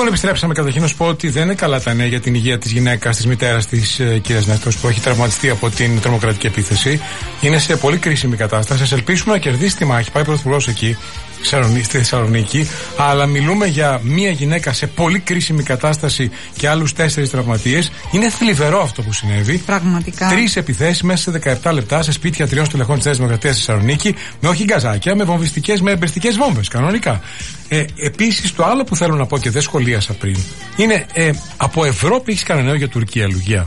Λοιπόν, επιστρέψαμε. Καταρχήν να σου πω ότι δεν είναι καλά τα νέα για την υγεία της γυναίκας, της μητέρας της κυρίας Νέστος, που έχει τραυματιστεί από την τρομοκρατική επίθεση. Είναι σε πολύ κρίσιμη κατάσταση. Ας ελπίσουμε να κερδίσει τη μάχη. Πάει πρωθυπουργός εκεί, στη Θεσσαλονίκη. Αλλά μιλούμε για μία γυναίκα σε πολύ κρίσιμη κατάσταση και άλλους 4 τραυματίες. Είναι θλιβερό αυτό που συνέβη. Πραγματικά. 3 επιθέσεις μέσα σε 17 λεπτά σε σπίτια 3 στελεχών της Νέας Δημοκρατίας στη Θεσσαλονίκη. Με όχι γκαζάκια, με εμπριστικές βόμβες. Κανονικά. Επίσης, το άλλο που θέλω να πω και δεν σχολίασα πριν είναι από Ευρώπη έχεις κανένα νέο για Τουρκία, Λουκία?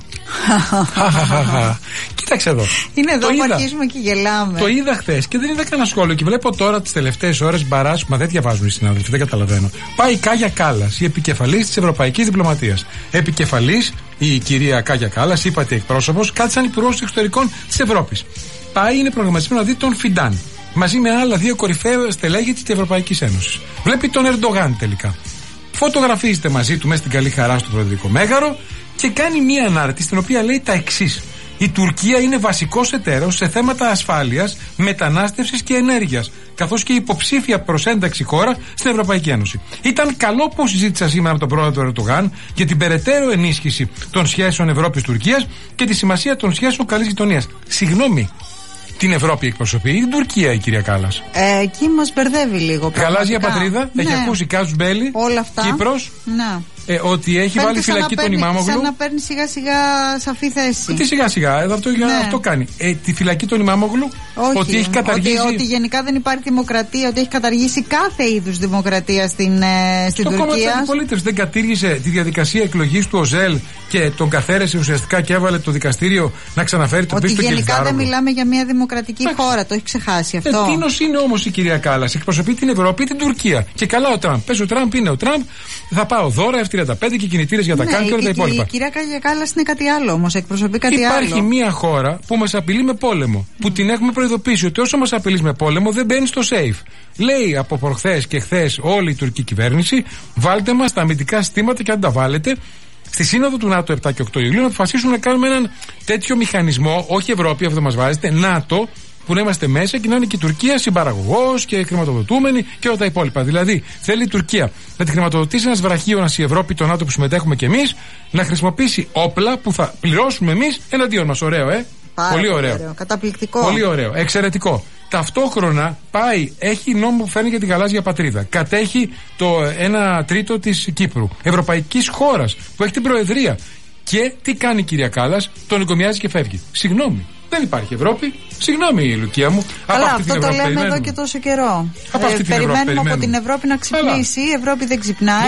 Κοίταξε εδώ. Είναι εδώ που αρχίζουμε και γελάμε. Το είδα χθες και δεν είδα κανένα σχόλιο. Και βλέπω τώρα τις τελευταίες ώρες μπαράς, μα δεν διαβάζουν οι συνάδελφοι, δεν καταλαβαίνω. Πάει η Κάγια Κάλλας, η επικεφαλής της Ευρωπαϊκής Διπλωματίας. Επικεφαλής η κυρία Κάγια Κάλλας, είπατε εκπρόσωπος, κάτι σαν υπουργός εξωτερικών της Ευρώπης. Πάει, είναι προγραμματισμένο να δει τον Φιντάν. Μαζί με άλλα 2 κορυφαία στελέχη της Ευρωπαϊκής Ένωσης. Βλέπει τον Ερντογάν τελικά. Φωτογραφίζεται μαζί του μέσα στην καλή χαρά στο Προεδρικό Μέγαρο και κάνει μία ανάρτηση στην οποία λέει τα εξής. Η Τουρκία είναι βασικός εταίρος σε θέματα ασφάλειας, μετανάστευσης και ενέργειας, καθώς και υποψήφια προς ένταξη χώρα στην Ευρωπαϊκή Ένωση. Ήταν καλό που συζήτησα σήμερα με τον πρόεδρο Ερντογάν για την περαιτέρω ενίσχυση των σχέσεων Ευρώπης-Τουρκίας και τη σημασία των σχέσεων καλής γειτονίας. Συγγνώμη. Την Ευρώπη εκπροσωπεί ή την Τουρκία η κυρία Κάλλας? Εκεί μας μπερδεύει λίγο. Γαλάζια πατρίδα, ναι. Έχει ακούσει Κάζους Μπέλη, όλα αυτά. Κύπρος. Ναι. Ότι έχει βάλει φυλακή τον Ημάμογλου. Σαν να παίρνει σιγά σιγά σαφή θέση. Τι σιγά σιγά, αυτό κάνει. Τη φυλακή τον Ημάμογλου. Όχι, ότι έχει καταργήσει. Ότι γενικά δεν υπάρχει δημοκρατία, ότι έχει καταργήσει κάθε είδους δημοκρατία στην Τουρκία. Το κόμμα της αντιπολίτευσης δεν κατήργησε τη διαδικασία εκλογής του ΟΖΕΛ και τον καθαίρεσε ουσιαστικά και έβαλε το δικαστήριο να ξαναφέρει τον πίσω του Κελιδάρογλου. Γενικά δεν μιλάμε για μια δημοκρατική χώρα, το έχει ξεχάσει αυτό. Τίνος είναι όμως η κυρία Κάλλας, εκπροσωπεί την Ευρώπη ή την Τουρκία. Και καλά ο Τραμπ. Πες ο Τραμπ είναι ο Τραμπ, θα πάω δώρα F-35 και κινητήρες για τα καν και όλα τα υπόλοιπα. Η κυρία Κάγια Κάλλας είναι κάτι άλλο όμως, εκπροσωπεί κάτι άλλο. Υπάρχει μια χώρα που μας απειλεί με πόλεμο, που την έχουμε προειδοποιήσει ότι όσο μας απειλεί με πόλεμο δεν μπαίνει στο safe. Λέει από προχθές και χθες όλη η τουρκική κυβέρνηση, βάλτε μας τα αμυντικά συστήματα και αν τα βάλετε. Στη σύνοδο του ΝΑΤΟ 7 και 8 Ιουλίου να αποφασίσουν να κάνουμε έναν τέτοιο μηχανισμό, όχι Ευρώπη, αυτό μας βάζετε, ΝΑΤΟ, που να είμαστε μέσα και να είναι και η Τουρκία συμπαραγωγός και χρηματοδοτούμενη και όλα τα υπόλοιπα. Δηλαδή, θέλει η Τουρκία να τη χρηματοδοτήσει ένας βραχίωνας η Ευρώπη, το ΝΑΤΟ που συμμετέχουμε κι εμείς, να χρησιμοποιήσει όπλα που θα πληρώσουμε εμείς εναντίον μας. Ωραίο, πολύ ωραίο. Καταπληκτικό. Πολύ ωραίο. Εξαιρετικό. Ταυτόχρονα πάει, έχει νόμο που φέρνει για την γαλάζια πατρίδα. Κατέχει το 1/3 της Κύπρου. Ευρωπαϊκής χώρας που έχει την Προεδρία. Και τι κάνει η κυρία Κάλλας? Τον εγκομιάζει και φεύγει. Συγγνώμη. Δεν υπάρχει Ευρώπη. Συγγνώμη, Λουκία μου. Αλλά αυτό το λέμε εδώ και τόσο καιρό. Περιμένουμε από την Ευρώπη να ξυπνήσει. Η Ευρώπη δεν ξυπνάει.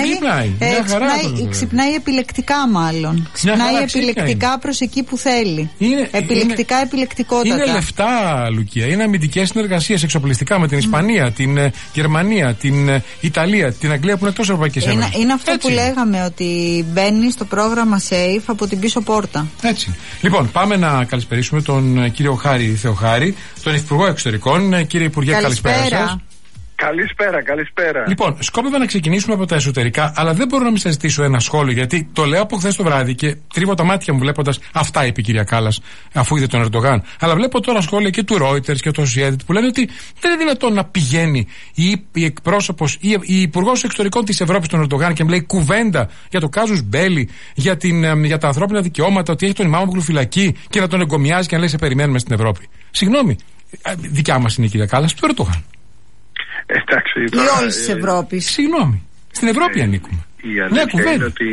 Ξυπνάει επιλεκτικά, μάλλον. Ξυπνάει επιλεκτικά προς εκεί που θέλει. Επιλεκτικότητα. Είναι λεφτά, Λουκία. Είναι αμυντικές συνεργασίες εξοπλιστικά με την Ισπανία, την Γερμανία, την Ιταλία, την Αγγλία που είναι εκτός Ευρωπαϊκής Ένωσης. Είναι αυτό που λέγαμε, ότι μπαίνει στο πρόγραμμα SAFE από την πίσω πόρτα. Έτσι. Λοιπόν, πάμε να καλησπερίσουμε τον κύριο Χάρη Θεοχάρη, τον Υπουργό Εξωτερικών. Κύριε Υπουργέ, καλησπέρα σας. Καλησπέρα. Λοιπόν, σκόπευα να ξεκινήσουμε από τα εσωτερικά, αλλά δεν μπορώ να μην σας ζητήσω ένα σχόλιο, γιατί το λέω από χθες το βράδυ και τρίβω τα μάτια μου βλέποντας αυτά, είπε η κυρία Κάλλας, αφού είδε τον Ερντογάν. Αλλά βλέπω τώρα σχόλια και του Reuters και του Associated που λένε ότι δεν είναι δυνατόν να πηγαίνει η εκπρόσωπος ή η Υπουργός Εξωτερικών της Ευρώπης, τον Ερντογάν, και λέει κουβέντα για το Κάζους Μπέλη, για τα ανθρώπινα δικαιώματα, ότι έχει τον Ημάμογλου φυλακή και να τον εγκομιάζει και να λέει σε περιμένουμε στην Ευρώπη. Συγγνώμη, δικιά μας είναι η κυρία Κάλλας, του Ερντογάν. Εντάξει, ή όλης της Ευρώπης. Συγγνώμη. Στην Ευρώπη ανήκουμε. Η αλήθεια είναι ότι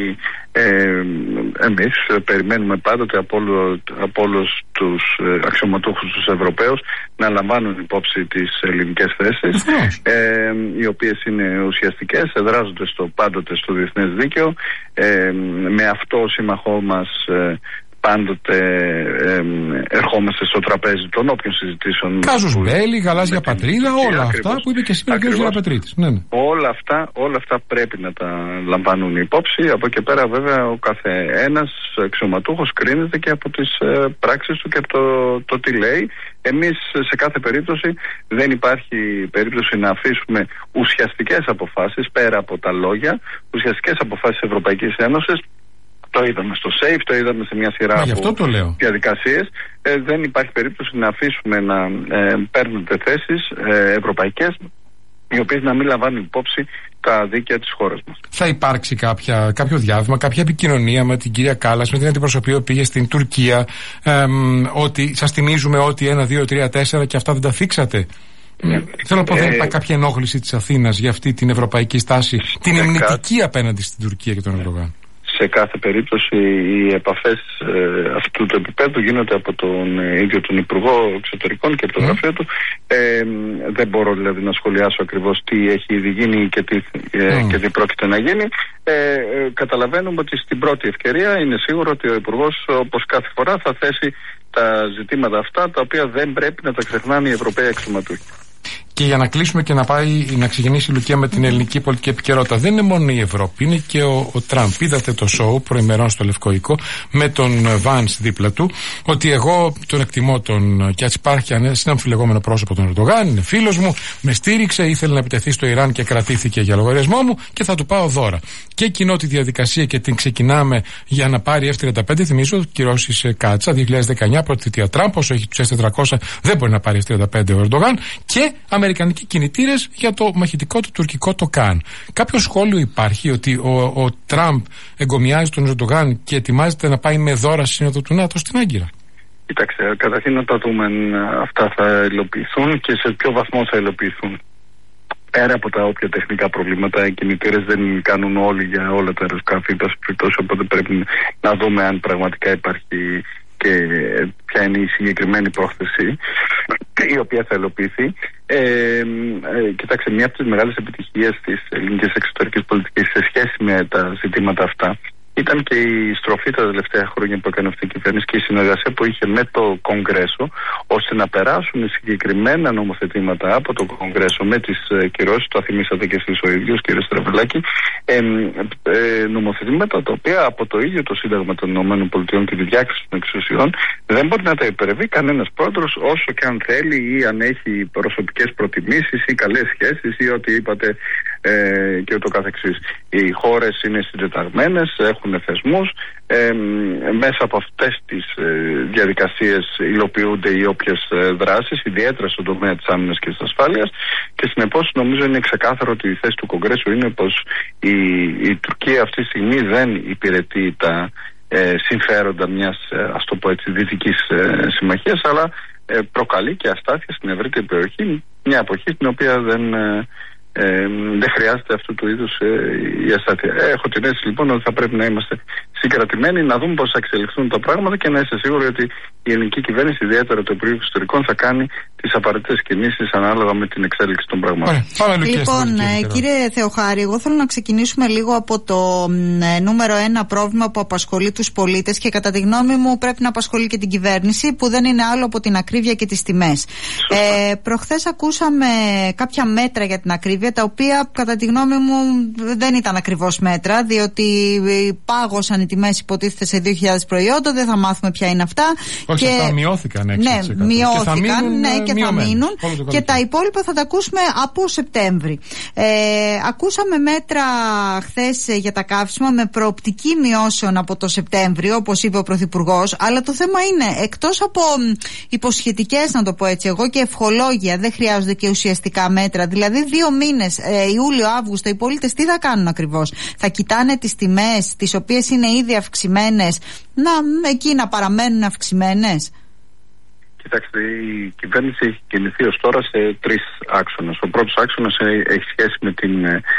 εμείς περιμένουμε πάντοτε από όλους τους αξιωματούχους τους Ευρωπαίους να λαμβάνουν υπόψη τις ελληνικές θέσεις, οι οποίες είναι ουσιαστικές, εδράζονται πάντοτε στο διεθνές δίκαιο. Με αυτό ο σύμμαχό μας πάντοτε ερχόμαστε στο τραπέζι των όποιων συζητήσεων. Κάζους Μπέλη, γαλάζια πατρίδα, όλα αυτά που είπε και σήμερα ο κ. Γεραπετρίτης. Ναι. Όλα αυτά πρέπει να τα λαμβάνουν υπόψη. Από εκεί πέρα, βέβαια, ο κάθε ένας αξιωματούχος κρίνεται και από τις πράξεις του και από το τι λέει. Εμείς σε κάθε περίπτωση δεν υπάρχει περίπτωση να αφήσουμε ουσιαστικές αποφάσεις πέρα από τα λόγια, ουσιαστικές αποφάσεις της Ευρωπαϊκής Ένωσης. Το είδαμε στο SAFE, το είδαμε σε μια σειρά από διαδικασίες. Δεν υπάρχει περίπτωση να αφήσουμε να παίρνονται θέσεις ευρωπαϊκές, οι οποίες να μην λαμβάνουν υπόψη στα δίκαια της χώρας μας. Θα υπάρξει κάποιο διάβημα, κάποια επικοινωνία με την κυρία Κάλλας, με την αντιπροσωπεία που πήγε στην Τουρκία, ότι σας θυμίζουμε ότι 1, 2, 3, 4 και αυτά δεν τα θίξατε? Θέλω να πω, δεν υπάρχει κάποια ενόχληση της Αθήνας για αυτή την ευρωπαϊκή στάση, την υμνητική απέναντι στην Τουρκία και τον Ερντογάν? Σε κάθε περίπτωση οι επαφές αυτού του επίπεδου γίνονται από τον ίδιο τον Υπουργό Εξωτερικών και από το γραφείο του. Δεν μπορώ δηλαδή να σχολιάσω ακριβώς τι έχει ήδη γίνει και τι πρόκειται να γίνει. Καταλαβαίνουμε ότι στην πρώτη ευκαιρία είναι σίγουρο ότι ο Υπουργός, όπως κάθε φορά, θα θέσει τα ζητήματα αυτά τα οποία δεν πρέπει να τα ξεχνάνε οι Ευρωπαίοι αξιωματούχοι. Και για να κλείσουμε και να ξεκινήσει η Λουκία με την ελληνική πολιτική επικαιρότητα, δεν είναι μόνο η Ευρώπη, είναι και ο Τραμπ. Είδατε το σοου προημερών στο Λευκό Οίκο με τον Βάνς δίπλα του, ότι εγώ τον εκτιμώ και ας υπάρχει αμφιλεγόμενο πρόσωπο τον Ερντογάν, είναι φίλος μου, με στήριξε, ήθελε να επιτεθεί στο Ιράν και κρατήθηκε για λογαριασμό μου και θα του πάω δώρα. Και εκείνο τη διαδικασία και την ξεκινάμε για να πάρει F-35, θυμίζω, κυρώσεις Κάτσα 2019, πρώτη θητεία Τραμπ, όσο έχει τους S-400 δεν μπορεί να πάρει F-35 ο Ερντογάν, και αμερικανικοί κινητήρες για το μαχητικό του τουρκικό το ΚΑΝ. Κάποιο σχόλιο υπάρχει ότι ο Τραμπ εγκομιάζει τον Ερντογάν και ετοιμάζεται να πάει με δώρα στη Σύνοδο του ΝΑΤΟ στην Άγκυρα? Κοίταξε, καταρχήν να τα δούμε αν αυτά θα υλοποιηθούν και σε ποιο βαθμό θα υλοποιηθούν. Πέρα από τα όποια τεχνικά προβλήματα, οι κινητήρες δεν κάνουν όλοι για όλα τα αεροσκάφη, οπότε πρέπει να δούμε αν πραγματικά υπάρχει και ποια είναι η συγκεκριμένη πρόθεση η οποία θα υλοποιηθεί. Κοιτάξτε, μια από τις μεγάλες επιτυχίες της ελληνικής εξωτερικής πολιτικής σε σχέση με τα ζητήματα αυτά ήταν και η στροφή τα τελευταία χρόνια που έκανε αυτή η κυβέρνηση και η συνεργασία που είχε με το Κογκρέσο, ώστε να περάσουν συγκεκριμένα νομοθετήματα από το Κογκρέσο με τις κυρώσεις. Το θυμήσατε και εσείς ο ίδιος, κύριε Στραβελάκη. Νομοθετήματα τα οποία από το ίδιο το Σύνταγμα των ΗΠΑ και τη διάκριση των εξουσιών δεν μπορεί να τα υπερβεί κανένας πρόεδρος, όσο και αν θέλει ή αν έχει προσωπικές προτιμήσεις ή καλές σχέσεις ή ό,τι είπατε και ούτω καθεξής. Οι χώρες είναι συντεταγμένες, έχουν θεσμούς, μέσα από αυτές τις διαδικασίες υλοποιούνται οι όποιες δράσεις, ιδιαίτερα στον τομέα της άμυνας και της ασφάλειας, και συνεπώς νομίζω είναι ξεκάθαρο ότι η θέση του Κογκρέσου είναι πως η Τουρκία αυτή τη στιγμή δεν υπηρετεί τα συμφέροντα μιας, ας το πω έτσι, δυτικής συμμαχίας, αλλά προκαλεί και αστάθεια στην ευρύτερη περιοχή, μια εποχή στην οποία δεν χρειάζεται αυτού του είδους η αστάθεια. Έχω την αίσθηση λοιπόν ότι θα πρέπει να είμαστε συγκρατημένοι, να δούμε πώς θα εξελιχθούν τα πράγματα και να είστε σίγουροι ότι η ελληνική κυβέρνηση, ιδιαίτερα το Υπουργείο Εξωτερικών, θα κάνει τις απαραίτητες κινήσεις ανάλογα με την εξέλιξη των πραγμάτων. Λοιπόν, κύριε Θεοχάρη, εγώ θέλω να ξεκινήσουμε λίγο από το νούμερο 1 πρόβλημα που απασχολεί τους πολίτες και κατά τη γνώμη μου πρέπει να απασχολεί και την κυβέρνηση, που δεν είναι άλλο από την ακρίβεια και τις τιμές. Προχθές ακούσαμε κάποια μέτρα για την ακρίβεια, τα οποία κατά τη γνώμη μου δεν ήταν ακριβώς μέτρα, διότι πάγωσαν οι τιμές, υποτίθεται, σε 2.000 προϊόντα, δεν θα μάθουμε ποια είναι αυτά. Όχι, και αυτά μειώθηκαν 6%. Ναι, μειώθηκαν, και θα μείνουν. Και τα υπόλοιπα θα τα ακούσουμε από Σεπτέμβρη. Ακούσαμε μέτρα χθες για τα καύσιμα με προοπτική μειώσεων από το Σεπτέμβριο, όπως είπε ο Πρωθυπουργός. Αλλά το θέμα είναι, εκτός από υποσχετικές, να το πω έτσι εγώ, και ευχολόγια, δεν χρειάζονται και ουσιαστικά μέτρα. Δηλαδή, 2 μήνες, Ιούλιο-Αύγουστο, οι πολίτες τι θα κάνουν ακριβώς? Θα κοιτάνε τις τιμές, τις οποίες είναι ήδη αυξημένες, εκεί να παραμένουν αυξημένες? Κοιτάξτε, η κυβέρνηση έχει κινηθεί ως τώρα σε 3 άξονες. Ο πρώτος άξονας έχει σχέση με την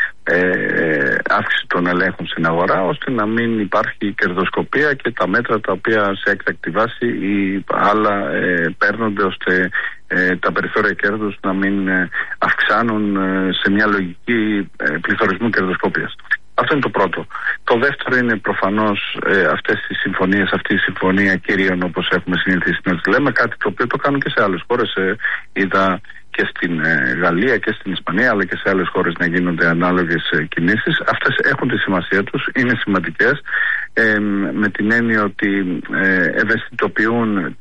αύξηση των ελέγχων στην αγορά, ώστε να μην υπάρχει κερδοσκοπία και τα μέτρα τα οποία σε έκτακτη βάση ή άλλα παίρνονται ώστε τα περιθώρια κέρδους να μην αυξάνουν σε μια λογική πληθωρισμού κερδοσκοπίας. Αυτό είναι το πρώτο. Το δεύτερο είναι προφανώς αυτές οι συμφωνίες, αυτή η συμφωνία κυρίων, όπως έχουμε συνηθίσει να τις λέμε, κάτι το οποίο το κάνουν και σε άλλες χώρες. Είδα και στην Γαλλία και στην Ισπανία, αλλά και σε άλλες χώρες να γίνονται ανάλογες κινήσεις. Αυτές έχουν τη σημασία τους, είναι σημαντικές, με την έννοια ότι ευαισθητοποιούν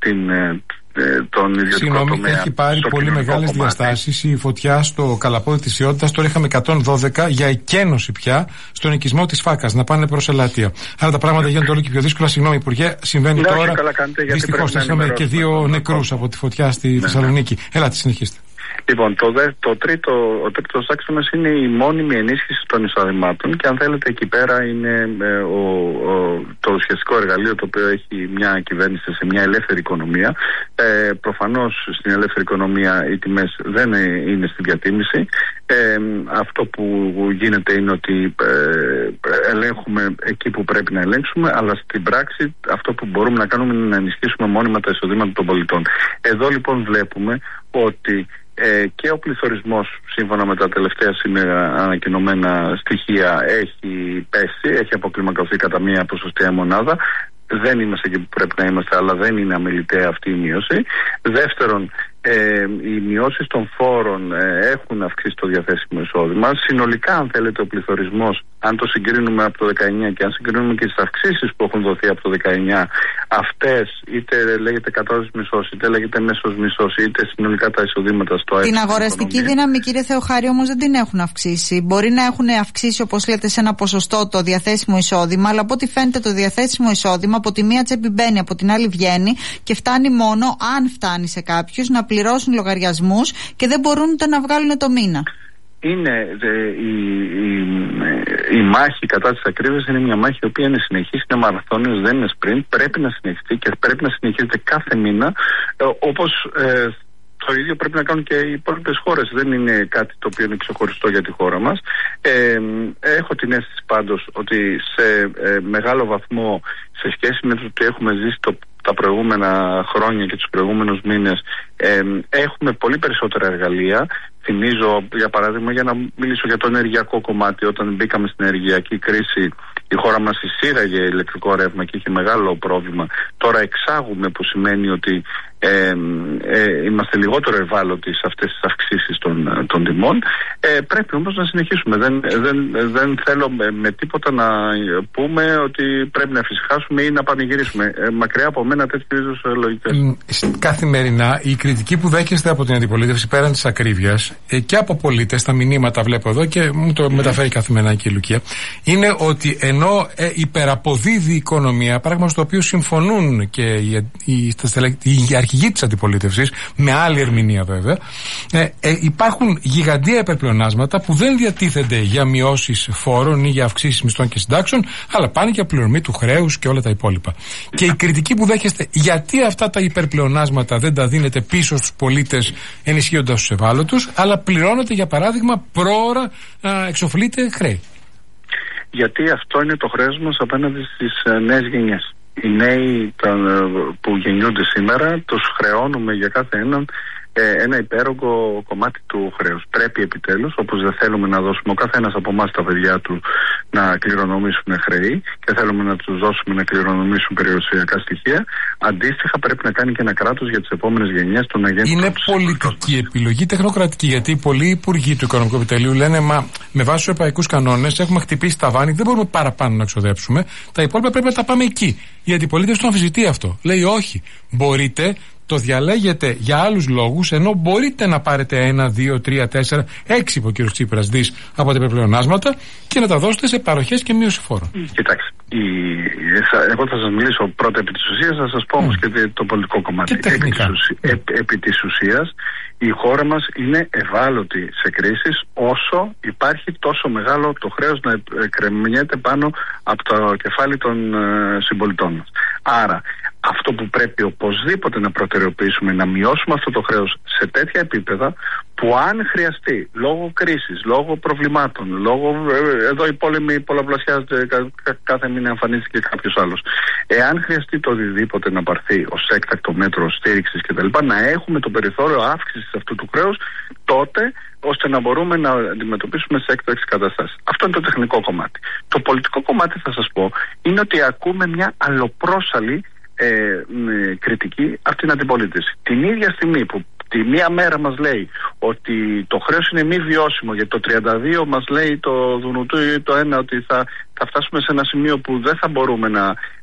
τον ιδιωτικό τομέα. Έχει πάρει πολύ μεγάλες διαστάσεις η φωτιά στο Καλαπόδι της Ιότητας. Τώρα είχαμε 112 για εκένωση πια στον οικισμό της Φάκας, να πάνε προς Ελάτια. Άρα τα πράγματα γίνονται όλο και πιο δύσκολα. Συγγνώμη, Υπουργέ, συμβαίνει τώρα. Δυστυχώς είχαμε και 2 νεκρούς από τη φωτιά στη Θεσσαλονίκη. Ελάτε, συνεχίστε. Λοιπόν, ο τρίτος άξονας είναι η μόνιμη ενίσχυση των εισοδημάτων και αν θέλετε εκεί πέρα είναι το ουσιαστικό εργαλείο το οποίο έχει μια κυβέρνηση σε μια ελεύθερη οικονομία. Προφανώς στην ελεύθερη οικονομία οι τιμές δεν είναι στην διατίμηση. Αυτό που γίνεται είναι ότι ελέγχουμε εκεί που πρέπει να ελέγξουμε, αλλά στην πράξη αυτό που μπορούμε να κάνουμε είναι να ενισχύσουμε μόνιμα τα εισοδήματα των πολιτών. Εδώ λοιπόν βλέπουμε ότι και ο πληθωρισμός σύμφωνα με τα τελευταία σήμερα ανακοινωμένα στοιχεία έχει πέσει, έχει αποκλιμακωθεί κατά μία ποσοστιαία μονάδα. Δεν είμαστε εκεί που πρέπει να είμαστε, αλλά δεν είναι αμεληταία αυτή η μείωση. Δεύτερον, οι μειώσεις των φόρων έχουν αυξήσει το διαθέσιμο εισόδημα. Συνολικά, αν θέλετε, ο πληθωρισμός, αν το συγκρίνουμε από το 19 και αν συγκρίνουμε και τις αυξήσεις που έχουν δοθεί από το 19, αυτές είτε λέγεται κατώτατος μισθός, είτε λέγεται μέσος μισθός, είτε συνολικά τα εισοδήματα στο την αγοραστική δύναμη, κύριε Θεοχάρη, όμως δεν την έχουν αυξήσει. Μπορεί να έχουν αυξήσει, όπως λέτε, σε ένα ποσοστό το διαθέσιμο εισόδημα, αλλά από ό,τι φαίνεται το διαθέσιμο εισόδημα από τη μία τσέπη μπαίνει, από την άλλη βγαίνει και φτάνει μόνο, αν φτάνει σε κάποιους, να πληρώσουν λογαριασμούς και δεν μπορούν ούτε να βγάλουν το μήνα. Είναι η μάχη κατά της ακρίβειας, είναι μια μάχη η οποία είναι συνεχής, είναι μαραθώνιος, δεν είναι sprint, πρέπει να συνεχιστεί και πρέπει να συνεχίζεται κάθε μήνα, όπως το ίδιο πρέπει να κάνουν και οι υπόλοιπες χώρες. Δεν είναι κάτι το οποίο είναι ξεχωριστό για τη χώρα μας. Έχω την αίσθηση πάντως ότι σε μεγάλο βαθμό, σε σχέση με το ότι έχουμε ζήσει τα προηγούμενα χρόνια και τους προηγούμενους μήνες, έχουμε πολύ περισσότερα εργαλεία. Θυμίζω, για παράδειγμα, για να μιλήσω για το ενεργειακό κομμάτι, όταν μπήκαμε στην ενεργειακή κρίση, η χώρα μας εισήγαγε ηλεκτρικό ρεύμα και είχε μεγάλο πρόβλημα. Τώρα εξάγουμε, που σημαίνει ότι είμαστε λιγότερο ευάλωτοι σε αυτές τις αυξήσεις των τιμών. Πρέπει όμως να συνεχίσουμε. Δεν θέλω με τίποτα να πούμε ότι πρέπει να εφησυχάσουμε ή να πανηγυρίσουμε. Μακριά από μένα τέτοιου είδους λογικές. Καθημερινά η κριτική που δέχεστε από την αντιπολίτευση πέραν της ακρίβειας και από πολίτες, τα μηνύματα βλέπω εδώ και μου το μεταφέρει καθημερινά και η Λουκία, είναι ότι ενώ υπεραποδίδει η οικονομία, πράγμα στο οποίο συμφωνούν και οι αρχηγοί της αντιπολίτευσης, με άλλη ερμηνεία βέβαια, υπάρχουν γιγαντία υπερπλεονάσματα που δεν διατίθενται για μειώσεις φόρων ή για αυξήσεις μισθών και συντάξεων, αλλά πάνε για πληρωμή του χρέους και όλα τα υπόλοιπα. Και η κριτική που δέχεστε, γιατί αυτά τα υπερπλεονάσματα δεν τα δίνετε πίσω στους πολίτες ενισχύοντας τους ευάλωτους, αλλά πληρώνετε, για παράδειγμα, πρόωρα εξοφλείτε χρέη? Γιατί αυτό είναι το χρέος μας απέναντι στις νέες γενιές. Οι νέοι που γεννιούνται σήμερα τους χρεώνουμε για κάθε έναν ένα υπέρογκο κομμάτι του χρέους. Πρέπει επιτέλους, όπως δεν θέλουμε να δώσουμε ο καθένας από εμάς τα παιδιά του να κληρονομήσουν χρέη και θέλουμε να τους δώσουμε να κληρονομήσουν περιουσιακά στοιχεία, αντίστοιχα πρέπει να κάνει και ένα κράτος για τις επόμενες γενιές των αγέντων. Είναι πολιτική επιλογή, τεχνοκρατική, γιατί πολλοί υπουργοί του Οικονομικού Επιτελείου λένε με βάση τους ευρωπαϊκούς κανόνες έχουμε χτυπήσει τα βάνη, δεν μπορούμε παραπάνω να ξοδέψουμε, τα υπόλοιπα πρέπει να τα πάμε εκεί. Η αντιπολίτευση το αμφισβητεί αυτό. Λέει όχι, μπορείτε. Το διαλέγετε για άλλους λόγους, ενώ μπορείτε να πάρετε 1, 2, 3, 4, 6 είπε ο κ. Τσίπρας δις από τα υπερπλεονάσματα και να τα δώσετε σε παροχές και μείωση φόρων. Κοιτάξτε, εγώ θα σας μιλήσω πρώτα επί της ουσίας, θα σας πω όμως και το πολιτικό κομμάτι. Επί της ουσίας, η χώρα μας είναι ευάλωτη σε κρίσεις όσο υπάρχει τόσο μεγάλο το χρέος να κρεμνιέται πάνω από το κεφάλι των συμπολιτών μας. Άρα, αυτό που πρέπει οπωσδήποτε να προτεραιοποιήσουμε, να μειώσουμε αυτό το χρέος σε τέτοια επίπεδα που αν χρειαστεί, λόγω κρίσης, λόγω προβλημάτων, εδώ οι πόλεμοι πολλαπλασιάζονται, κάθε μήνα εμφανίζεται και κάποιος άλλος. Εάν χρειαστεί το οτιδήποτε να πάρθει ως έκτακτο μέτρο στήριξης κτλ., να έχουμε το περιθώριο αύξησης αυτού του χρέους, τότε ώστε να μπορούμε να αντιμετωπίσουμε σε έκτακτες καταστάσεις. Αυτό είναι το τεχνικό κομμάτι. Το πολιτικό κομμάτι, θα σας πω, είναι ότι ακούμε μια αλλοπρόσαλη κριτική από την αντιπολίτευση. Την ίδια στιγμή που τη μία μέρα μας λέει ότι το χρέος είναι μη βιώσιμο, γιατί το 32 μας λέει το Δουνουτού ή το ένα ότι θα φτάσουμε σε ένα σημείο που δεν θα μπορούμε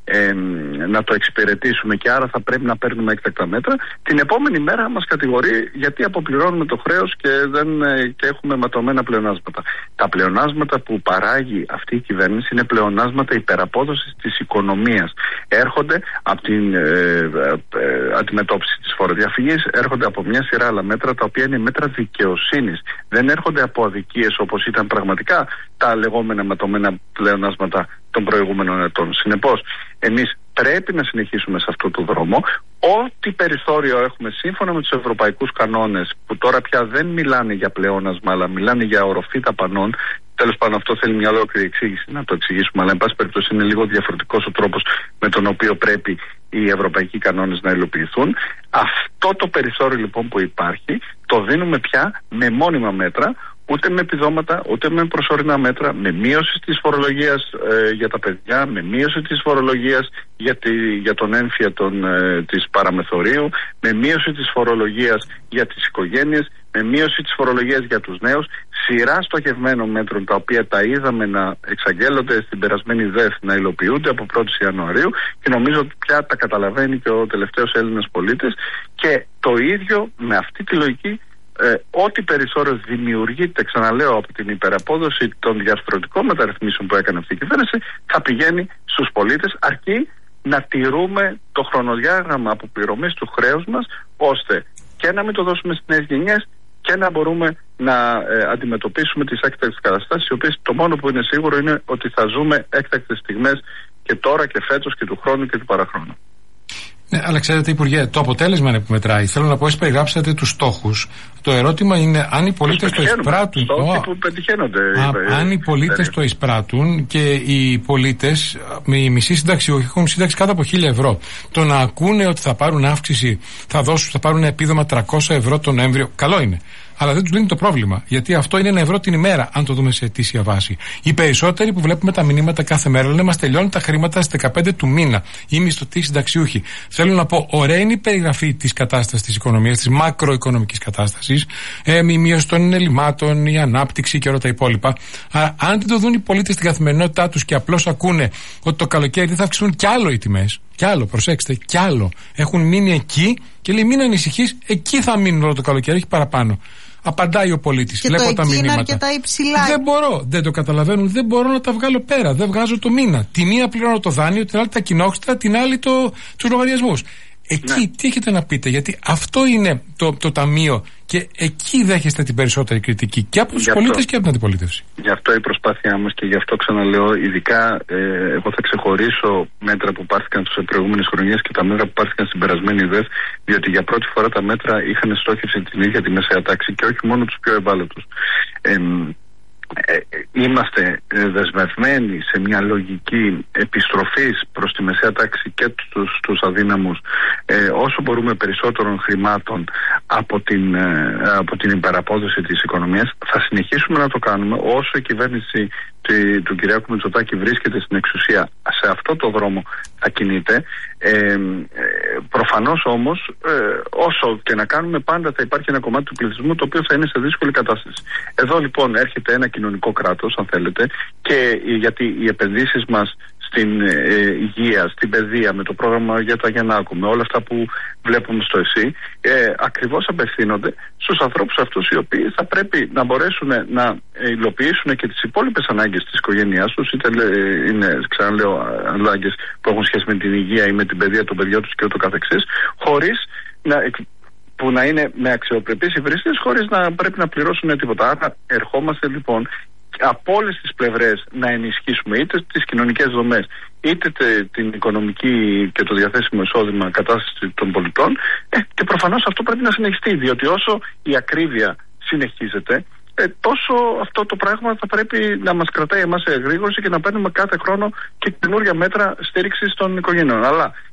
να το εξυπηρετήσουμε και άρα θα πρέπει να παίρνουμε έκτακτα μέτρα, την επόμενη μέρα μας κατηγορεί γιατί αποπληρώνουμε το χρέος και έχουμε ματωμένα πλεονάσματα. Τα πλεονάσματα που παράγει αυτή η κυβέρνηση είναι πλεονάσματα υπεραπόδοσης της οικονομίας. Έρχονται από την αντιμετώπιση της φοροδιαφυγής, έρχονται από μια σειρά άλλα μέτρα τα οποία είναι μέτρα δικαιοσύνης. Δεν έρχονται από αδικίες όπως ήταν πραγματικά τα λεγόμενα ματωμένα πλεονάσματα των προηγούμενων ετών. Συνεπώς, εμείς πρέπει να συνεχίσουμε σε αυτό το δρόμο. Ό,τι περιθώριο έχουμε σύμφωνα με τους ευρωπαϊκούς κανόνες, που τώρα πια δεν μιλάνε για πλεόνασμα, αλλά μιλάνε για οροφή ταπανών. Τέλος πάντων, αυτό θέλει μια ολόκληρη εξήγηση να το εξηγήσουμε, αλλά εν πάση περιπτώσει είναι λίγο διαφορετικός ο τρόπος με τον οποίο πρέπει οι ευρωπαϊκοί κανόνες να υλοποιηθούν. Αυτό το περιθώριο λοιπόν που υπάρχει, το δίνουμε πια με μόνιμα μέτρα, ούτε με επιδόματα, ούτε με προσωρινά μέτρα, με μείωση της φορολογίας για τα παιδιά, με μείωση της φορολογίας για τον έμφυα της παραμεθορίου, με μείωση της φορολογίας για τις οικογένειες, με μείωση της φορολογίας για τους νέους, σειρά στοχευμένων μέτρων τα οποία τα είδαμε να εξαγγέλλονται στην περασμένη ΔΕΘ να υλοποιούνται από 1η Ιανουαρίου και νομίζω ότι πια τα καταλαβαίνει και ο τελευταίος Έλληνας πολίτης και το ίδιο με αυτή τη λογική. Ό,τι περιθώριο δημιουργείται, ξαναλέω, από την υπεραπόδοση των διαρθρωτικών μεταρρυθμίσεων που έκανε αυτή η κυβέρνηση, θα πηγαίνει στους πολίτες, αρκεί να τηρούμε το χρονοδιάγραμμα αποπληρωμής του χρέους μας, ώστε και να μην το δώσουμε στις νέες γενιές και να μπορούμε να αντιμετωπίσουμε τις έκτακτες καταστάσεις, οι οποίες το μόνο που είναι σίγουρο είναι ότι θα ζούμε έκτακτες στιγμές και τώρα και φέτος και του χρόνου και του παραχρόνου. Ναι, αλλά ξέρετε, Υπουργέ, το αποτέλεσμα είναι που μετράει. Θέλω να πω, εσείς περιγράψατε τους στόχους. Το ερώτημα είναι αν οι πολίτες το εισπράττουν. Αν οι πολίτες το εισπράττουν και οι πολίτες με η μισή συνταξιούχοι έχουν σύνταξη κάτω από 1.000 ευρώ. Το να ακούνε ότι θα πάρουν αύξηση, θα πάρουν επίδομα 300 ευρώ τον Νοέμβριο, καλό είναι. Αλλά δεν τους λύνει το πρόβλημα. Γιατί αυτό είναι 1 ευρώ την ημέρα, αν το δούμε σε ετήσια βάση. Οι περισσότεροι που βλέπουμε τα μηνύματα κάθε μέρα λένε μας τελειώνουν τα χρήματα στις 15 του μήνα. Οι μισθωτοί συνταξιούχοι. Θέλω να πω, ωραία είναι η περιγραφή της κατάστασης της οικονομίας, της μακροοικονομικής κατάστασης, η μείωση των ελλημάτων, η ανάπτυξη και όλα τα υπόλοιπα. Αλλά αν δεν το δουν οι πολίτες στην καθημερινότητά τους και απλώς ακούνε ότι το καλοκαίρι δεν θα αυξηθούν κι άλλο οι τιμές. Κι άλλο, προσέξτε, κι άλλο. Έχουν μείνει εκεί και λέει: μην ανησυχείς, εκεί θα μείνουν όλο το καλοκαίρι, όχι παραπάνω. Απαντάει ο πολίτης. Βλέπω τα μηνύματα. Είναι αρκετά υψηλά. Δεν μπορώ, δεν το καταλαβαίνουν, δεν μπορώ να τα βγάλω πέρα. Δεν βγάζω το μήνα. Τη μία πληρώνω το δάνειο, την άλλη τα κοινόχρηστα, την άλλη τους λογαριασμούς. Εκεί τι έχετε να πείτε, γιατί αυτό είναι το ταμείο και εκεί δέχεστε την περισσότερη κριτική και από τους πολίτες και από την αντιπολίτευση. Γι' αυτό η προσπάθειά μας και γι' αυτό ξαναλέω, ειδικά εγώ θα ξεχωρίσω μέτρα που πάρθηκαν στις προηγούμενες χρονιές και τα μέτρα που πάρθηκαν στην περασμένη ΔΕΘ, διότι για πρώτη φορά τα μέτρα είχαν στόχευση την ίδια τη μεσαία τάξη και όχι μόνο τους πιο ευάλωτους. Είμαστε δεσμευμένοι σε μια λογική επιστροφής προς τη μεσαία τάξη και τους αδύναμους όσο μπορούμε περισσότερων χρημάτων από την υπεραπόδοση της οικονομίας. Θα συνεχίσουμε να το κάνουμε όσο η κυβέρνηση του Κυριάκου Μητσοτάκη βρίσκεται στην εξουσία. Σε αυτό το δρόμο θα κινείται. Προφανώς όμως όσο και να κάνουμε, πάντα θα υπάρχει ένα κομμάτι του πληθυσμού το οποίο θα είναι σε δύσκολη κατάσταση. Εδώ λοιπόν έρχεται ένα κοινωνικό κράτος, αν θέλετε, και γιατί οι επενδύσεις μας στην υγεία, στην παιδεία, με το πρόγραμμα για τα Γιαννάκου, με όλα αυτά που βλέπουμε στο ΕΣΥ, ακριβώς απευθύνονται στους ανθρώπους αυτούς οι οποίοι θα πρέπει να μπορέσουν να υλοποιήσουν και τις υπόλοιπες ανάγκες της οικογένειάς τους, είτε είναι, ξαναλέω, ανάγκες που έχουν σχέση με την υγεία ή με την παιδεία των παιδιών τους και ούτω καθεξής, χωρίς που να είναι με αξιοπρεπείς υπηρεσίες, χωρίς να πρέπει να πληρώσουν τίποτα. Άρα ερχόμαστε λοιπόν από όλες τις πλευρές να ενισχύσουμε είτε τις κοινωνικές δομές, είτε την οικονομική και το διαθέσιμο εισόδημα κατάσταση των πολιτών, και προφανώς αυτό πρέπει να συνεχιστεί, διότι όσο η ακρίβεια συνεχίζεται, τόσο αυτό το πράγμα θα πρέπει να μας κρατάει εμάς σε εγρήγορση και να παίρνουμε κάθε χρόνο και καινούργια μέτρα στήριξης των οικογενειών. Αλλά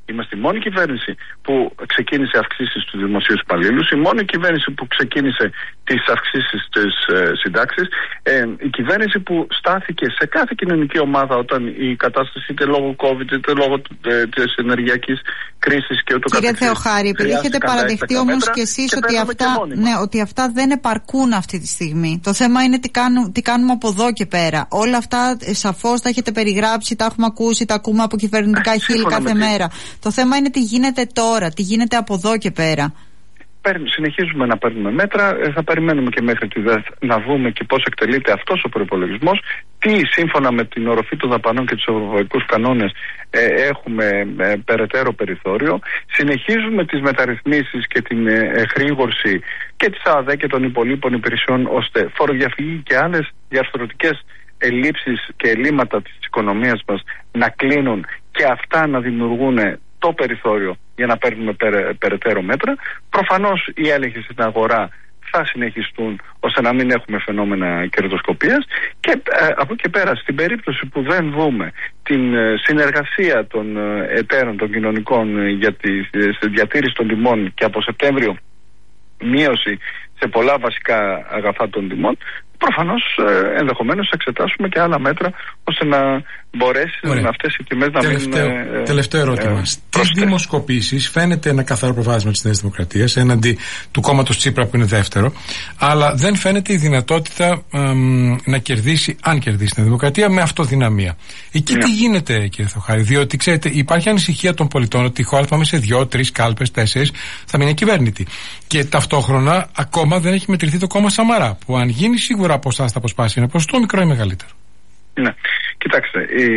Είμαστε η μόνη κυβέρνηση που ξεκίνησε αυξήσεις στους δημοσίους υπαλλήλους, η μόνη κυβέρνηση που ξεκίνησε τις αυξήσεις της συντάξης, η κυβέρνηση που στάθηκε σε κάθε κοινωνική ομάδα όταν η κατάσταση είτε λόγω COVID είτε λόγω της ενεργειακής κρίσης και ούτω καθεξής. Κύριε Θεοχάρη, επειδή έχετε παραδεχτεί όμως και εσείς ότι αυτά δεν επαρκούν αυτή τη στιγμή. Το θέμα είναι τι κάνουμε από εδώ και πέρα. Όλα αυτά σαφώς τα έχετε περιγράψει, τα έχουμε ακούσει, τα ακούμε από κυβερνητικά χείλη κάθε μέρα. Το θέμα είναι τι γίνεται τώρα, τι γίνεται από εδώ και πέρα. Συνεχίζουμε να παίρνουμε μέτρα. Θα περιμένουμε και μέχρι τη ΔΕΘ να δούμε και πώς εκτελείται αυτός ο προϋπολογισμός. Τι σύμφωνα με την οροφή των δαπανών και τους ευρωπαϊκούς κανόνες έχουμε περαιτέρω περιθώριο. Συνεχίζουμε τις μεταρρυθμίσεις και την εγρήγορση και της ΑΔΕ και των υπολείπων υπηρεσιών, ώστε φοροδιαφυγή και άλλες διαρθρωτικές ελλείψεις και ελλείμματα της οικονομίας μας να κλείνουν και αυτά να δημιουργούν το περιθώριο για να παίρνουμε περαιτέρω μέτρα. Προφανώς οι έλεγχοι στην αγορά θα συνεχιστούν ώστε να μην έχουμε φαινόμενα κερδοσκοπίας και από εκεί πέρα, στην περίπτωση που δεν δούμε την συνεργασία των εταίρων των κοινωνικών για τη διατήρηση των τιμών και από Σεπτέμβριο μείωση σε πολλά βασικά αγαθά των τιμών, προφανώς ενδεχομένως εξετάσουμε και άλλα μέτρα ώστε να μπορέσει αυτές οι τιμές να μην... Τελευταίο ερώτημα. Στις δημοσκοπήσεις φαίνεται ένα καθαρό προβάδισμα της Νέας Δημοκρατίας έναντι του κόμματος Τσίπρα που είναι δεύτερο, αλλά δεν φαίνεται η δυνατότητα να κερδίσει, αν κερδίσει την Δημοκρατία, με αυτοδυναμία. Εκεί τι γίνεται, κύριε Θεοχάρη? Διότι ξέρετε, υπάρχει ανησυχία των πολιτών ότι η χώρα θα σε 2, 3 κάλπες, 4 θα μείνει κυβέρνητη. Και ταυτόχρονα ακόμα δεν έχει μετρηθεί το κόμμα Σαμαρά, που αν γίνει σίγουρα από εσάς θα αποσπάσει ένα ποσοστό μικρό ή μεγαλύτερο. Ναι, κοιτάξτε,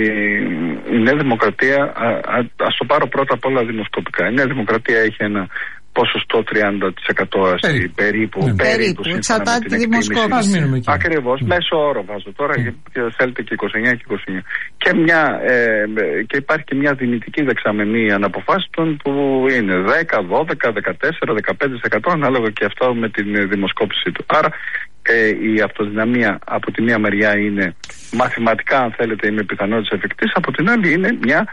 η Νέα Δημοκρατία, ας το πάρω πρώτα απ' όλα δημοσκοπικά. Η Νέα Δημοκρατία έχει ένα ποσοστό 30% περίπου. Περίπου, εξαρτάται τη δημοσκόπηση. Ακριβώς, μέσο όρο βάζω τώρα, γιατί θέλετε και 29 και 29. Και υπάρχει και μια δυνητική δεξαμενή αναποφάσιστων που είναι 10, 12, 14, 15% ανάλογα και αυτό με την δημοσκόπηση του. Άρα η αυτοδυναμία από τη μία μεριά είναι μαθηματικά, αν θέλετε, με πιθανότητες εφικτής, από την άλλη είναι μια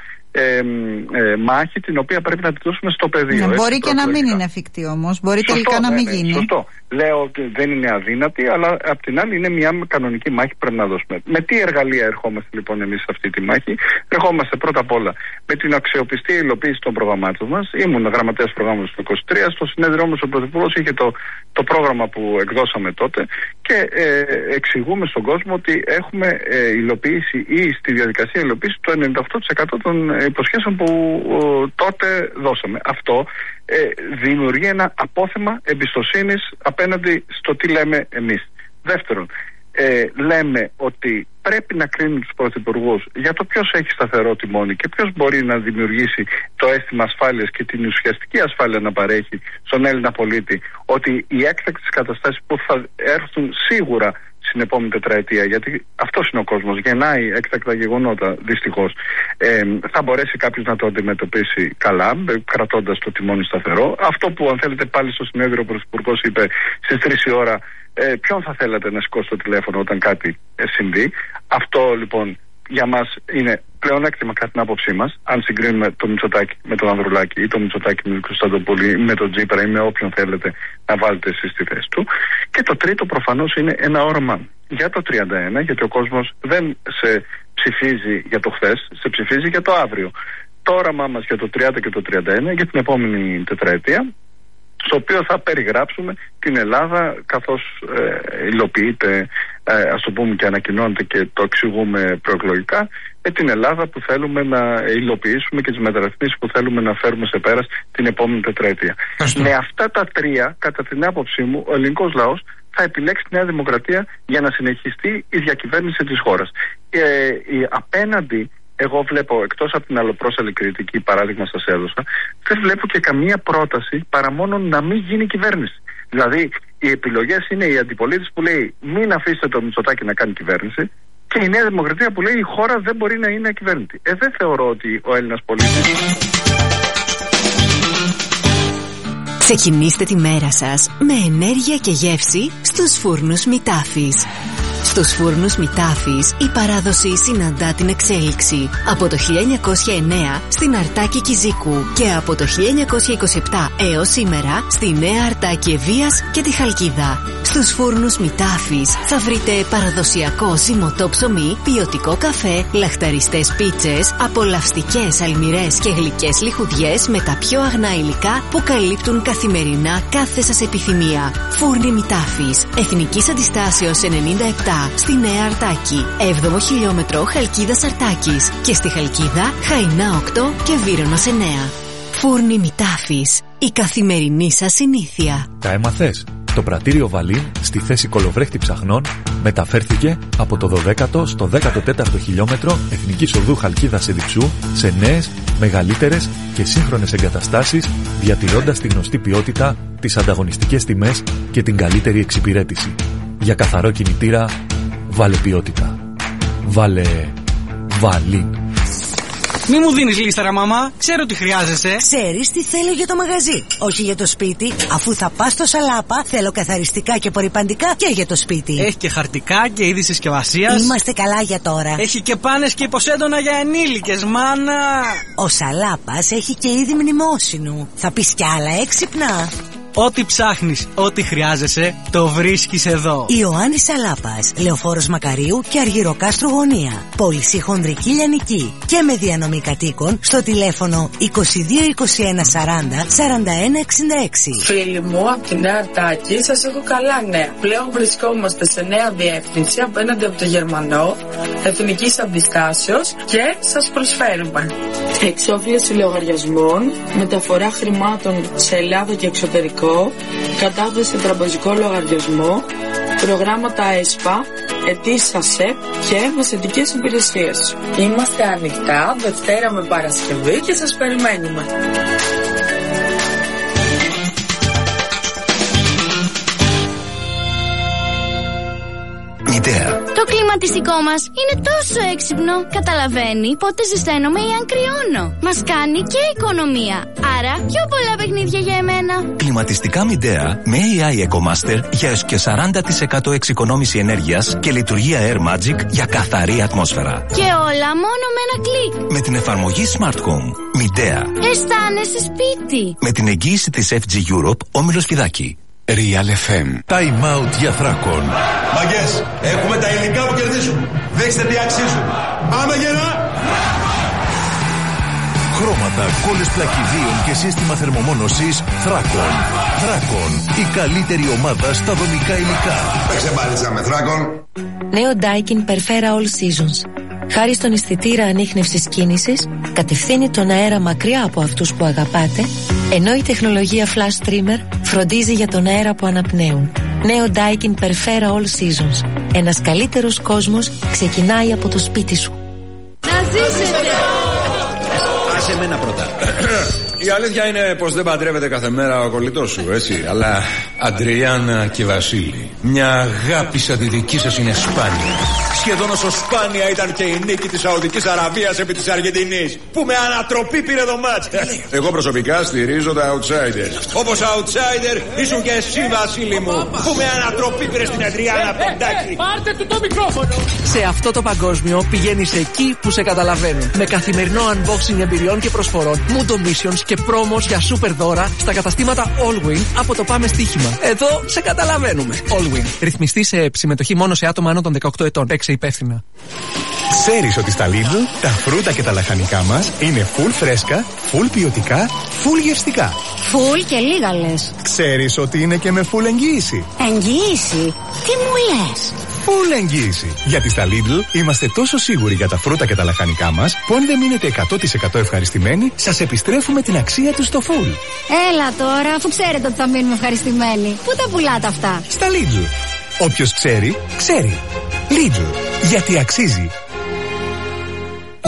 μάχη την οποία πρέπει να τη δώσουμε στο πεδίο. Μπορεί και να μην είναι εφικτή όμως, μπορεί τελικά να μην γίνει. Σωστό. Λέω ότι δεν είναι αδύνατη, αλλά απ' την άλλη είναι μια κανονική μάχη που πρέπει να δώσουμε. Με τι εργαλεία ερχόμαστε λοιπόν εμείς σε αυτή τη μάχη? Ερχόμαστε πρώτα απ' όλα με την αξιοπιστή υλοποίηση των προγραμμάτων μας. Ήμουν γραμματέας προγράμματος του 23. Στο συνέδριό μας ο Πρωθυπουργός είχε το πρόγραμμα που εκδώσαμε τότε και εξηγούμε στον κόσμο ότι έχουμε υλοποίηση ή στη διαδικασία υλοποίηση το 98% των υποσχέσεων που τότε δώσαμε. Αυτό δημιουργεί ένα απόθεμα εμπιστοσύνης απέναντι στο τι λέμε εμείς. Δεύτερον, λέμε ότι πρέπει να κρίνουν τους πρωθυπουργούς για το ποιος έχει σταθερό τιμόνι και ποιος μπορεί να δημιουργήσει το αίσθημα ασφάλειας και την ουσιαστική ασφάλεια να παρέχει στον Έλληνα πολίτη, ότι οι έκτακτες καταστάσεις που θα έρθουν σίγουρα στην επόμενη τετραετία, γιατί αυτός είναι ο κόσμος, γεννάει έκτακτα γεγονότα δυστυχώς, θα μπορέσει κάποιος να το αντιμετωπίσει καλά, κρατώντας το τιμόνι σταθερό. Αυτό που, αν θέλετε, πάλι στο συνέδριο ο Πρωθυπουργός είπε στις 3 η ώρα, ποιον θα θέλατε να σηκώσει το τηλέφωνο όταν κάτι συμβεί. Αυτό λοιπόν για μας είναι πλεονέκτημα κατά την άποψή μας, αν συγκρίνουμε το Μητσοτάκη με τον Ανδρουλάκη ή το Μητσοτάκη με τον Κωνσταντοπούλη ή με τον Τσίπρα ή με όποιον θέλετε να βάλετε εσείς στη θέση του. Και το τρίτο προφανώς είναι ένα όραμα για το 31, γιατί ο κόσμος δεν σε ψηφίζει για το χθες, σε ψηφίζει για το αύριο. Το όραμά μας για το 30 και το 31 για την επόμενη τετραετία, στο οποίο θα περιγράψουμε την Ελλάδα καθώς υλοποιείται, ας το πούμε, και ανακοινώνεται και το εξηγούμε προεκλογικά, την Ελλάδα που θέλουμε να υλοποιήσουμε και τις μεταρρυθμίσεις που θέλουμε να φέρουμε σε πέρας την επόμενη τετραετία. Με αυτά τα τρία, κατά την άποψή μου, ο ελληνικός λαός θα επιλέξει τη Νέα Δημοκρατία για να συνεχιστεί η διακυβέρνηση της χώρας. Απέναντι, εγώ βλέπω, εκτός από την αλλοπρόσαλη κριτική, παράδειγμα σας έδωσα, δεν βλέπω και καμία πρόταση παρά μόνο να μην γίνει κυβέρνηση. Δηλαδή, οι επιλογές είναι η αντιπολίτευση που λέει μην αφήσετε το Μητσοτάκη να κάνει κυβέρνηση, και η Νέα Δημοκρατία που λέει η χώρα δεν μπορεί να είναι ακυβέρνητη. Δεν θεωρώ ότι ο Έλληνας πολίτης... Ξεκινήστε τη μέρα σας με ενέργεια και γεύση στους φούρνους Μητάφης. Στους φούρνους Μητάφης η παράδοση συναντά την εξέλιξη. Από το 1909 στην Αρτάκη Κιζίκου και από το 1927 έως σήμερα στη Νέα Αρτάκη Ευβοίας και τη Χαλκίδα. Στους φούρνους Μητάφης θα βρείτε παραδοσιακό ζυμωτό ψωμί, ποιοτικό καφέ, λαχταριστές πίτσες, απολαυστικές αλμυρές και γλυκές λιχουδιές με τα πιο αγνά υλικά που καλύπτουν καθημερινά κάθε σας επιθυμία. Φούρνοι Μητάφης, Εθνικής Αντιστάσεως 97 στη Νέα Αρτάκη, 7ο χιλιόμετρο Χαλκίδας Αρτάκης και στη Χαλκίδα Χαϊνά 8 και Βύρονος 9. Φούρνοι Μητάφης, η καθημερινή σας συνήθεια. Τα έμαθες? Το πρατήριο Βαλίν στη θέση κολοβρέχτη ψαχνών μεταφέρθηκε από το 12ο στο 14ο χιλιόμετρο Εθνικής Οδού Χαλκίδας Εδιψού σε νέες, μεγαλύτερες και σύγχρονες εγκαταστάσεις, διατηρώντας τη γνωστή ποιότητα, τις ανταγωνιστικές τιμές και την καλύτερη εξυπηρέτηση. Για καθαρό κινητήρα, βάλε ποιότητα. Βάλε Βαλίν. Μη μου δίνεις λίστα, ρε μαμά. Ξέρω τι χρειάζεσαι. Ξέρεις τι θέλω για το μαγαζί, όχι για το σπίτι. Αφού θα πας στο Σαλάπα, θέλω καθαριστικά και απορρυπαντικά και για το σπίτι. Έχει και χαρτικά και είδη συσκευασίας. Είμαστε καλά για τώρα. Έχει και πάνες και υποσέντονα για ενήλικες, μάνα. Ο Σαλάπας έχει και είδη μνημόσυνου. Θα πεις κι άλλα έξυπνα. Ό,τι ψάχνεις, ό,τι χρειάζεσαι, το βρίσκεις εδώ. Ιωάννης Σαλάπας, Λεωφόρος Μακαρίου και Αργυροκάστρου Γωνία. Πώληση χονδρική λιανική και με διανομή κατοίκων στο τηλέφωνο 22 21 40 41 66. Φίλοι μου, από τη Νέα Αρτάκη σας έχω καλά νέα. Πλέον βρισκόμαστε σε νέα διεύθυνση απέναντι από το Γερμανό, Εθνικής Αντιστάσεως και σας προσφέρουμε εξόφληση λογαριασμών, μεταφορά χρημάτων σε Ελλάδα και εξωτερικό, κατάθεση τραπεζικό λογαριασμό, προγράμματα ΕΣΠΑ, αιτήσεις ΑΣΕΠ και μεσαιτικές υπηρεσίες. Είμαστε ανοιχτά Δευτέρα με Παρασκευή και σας περιμένουμε. Το κλιματιστικό μας είναι τόσο έξυπνο. Καταλαβαίνει πότε ζεσταίνομαι ή αν κρυώνω. Μας κάνει και οικονομία. Άρα πιο πολλά παιχνίδια για εμένα. Κλιματιστικά Midea με AI EcoMaster για έως και 40% εξοικονόμηση ενέργειας και λειτουργία Air Magic για καθαρή ατμόσφαιρα. Και όλα μόνο με ένα κλικ. Με την εφαρμογή Smart Home. Midea. Αισθάνεσαι σπίτι. Με την εγγύηση της FG Europe, Όμιλος Πηδάκη. Real FM. Time out για Θράκον. Μαγκές, έχουμε τα υλικά που κερδίζουν. Δείξτε τι αξίζουν. Πάμε γερά! Χρώματα, κόλλες πλακιδίων και σύστημα θερμομόνωσης Θράκον. Θράκον, η καλύτερη ομάδα στα δομικά υλικά. Παίξε μπάλιτσα με Θράκον. Νέο Daikin Perfera All Seasons. Χάρη στον αισθητήρα ανίχνευσης κίνησης, κατευθύνει τον αέρα μακριά από αυτούς που αγαπάτε, ενώ η τεχνολογία Flash Trimmer φροντίζει για τον αέρα που αναπνέουν. Νέο Daikin Perfera All Seasons. Ένας καλύτερος κόσμος ξεκινάει από το σπίτι σου. Να ζήσετε! Άσε μένα πρώτα. Η αλήθεια είναι πως δεν παντρεύεται κάθε μέρα ο κολλητός σου, έτσι. Αλλά Αντριάννα και Βασίλη, μια αγάπη σαν τη δική σας είναι σπάνια. Σχεδόν όσο σπάνια ήταν και η νίκη της Σαουδικής Αραβίας επί της Αργεντινής, που με ανατροπή πήρε το μάτς. Εγώ προσωπικά στηρίζω τα outsiders. Όπως outsider ήσουν και εσύ, Βασίλη μου, που με ανατροπή πήρε στην Αντριάννα Πεντάκη. Πάρτε του το μικρόφωνο. Σε αυτό το παγκόσμιο πηγαίνεις εκεί που σε καταλαβαίνουν. Με καθημερινό unboxing εμπειριών και προσφορών, Mundo Missions και πρόμος για super δώρα στα καταστήματα Allwin από το Πάμε Στοίχημα. Εδώ σε καταλαβαίνουμε. Allwin. Ρυθμιστή σε συμμετοχή μόνο σε άτομα άνω των 18 ετών. Παίξε υπεύθυνα. Ξέρεις ότι στα Lidl τα φρούτα και τα λαχανικά μας είναι full φρέσκα, full ποιοτικά, full γευστικά. Full και λίγα λες. Ξέρεις ότι είναι και με full εγγύηση. Εγγύηση? Τι μου λες? Full εγγύηση. Γιατί στα Lidl είμαστε τόσο σίγουροι για τα φρούτα και τα λαχανικά μας που αν δεν μείνετε 100% ευχαριστημένοι, σας επιστρέφουμε την αξία τους στο full. Έλα τώρα, αφού ξέρετε ότι θα μείνουμε ευχαριστημένοι. Πού τα πουλάτε αυτά? Στα Lidl. Όποιος ξέρει, ξέρει. Lidl. Γιατί αξίζει.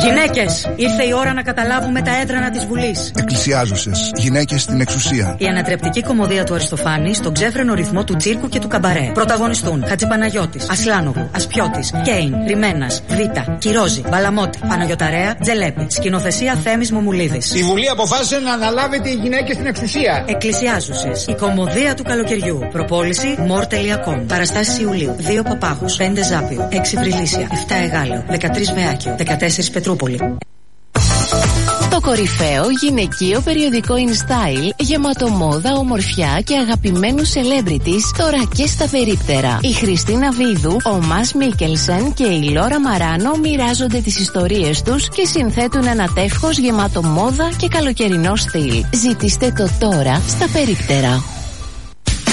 Γυναίκες, ήρθε η ώρα να καταλάβουμε τα έδρανα της Βουλής. Εκκλησιάζουσες, γυναίκες στην εξουσία. Η ανατρεπτική κωμωδία του Αριστοφάνη στον ξέφρενο ρυθμό του τσίρκου και του καμπαρέ. Πρωταγωνιστούν Χατζηπαναγιώτης, Ασλάνογλου, Ασπιώτης, Κέιν, Ρημένας, Βίτα, Κυρόζη, Μπαλαμότη, Παναγιωταρέα, Τζελέπη. Σκηνοθεσία Θέμης Μομουλίδης. Η Βουλή αποφάσισε να αναλάβετε οι γυναίκες στην εξουσία. Εκκλησιάζουσες, η κωμωδία του καλοκαιριού. Προπόληση more.com. Παραστάσεις Ιουλίου. 2 Παπάγους, 5 Ζάπιο, 6 Βρυλίσια, 7 Εγάλεο, 13 Βεάκιο, 14 Πετρούπολη. Το κορυφαίο γυναικείο περιοδικό InStyle, γεμάτο μόδα, ομορφιά και αγαπημένους celebrities, τώρα και στα περίπτερα. Η Χριστίνα Βίδου, ο Μας Μίκελσεν και η Λόρα Μαράνο μοιράζονται τις ιστορίες τους και συνθέτουν ένα τεύχος γεμάτο μόδα και καλοκαιρινό στυλ. Ζητήστε το τώρα στα περίπτερα.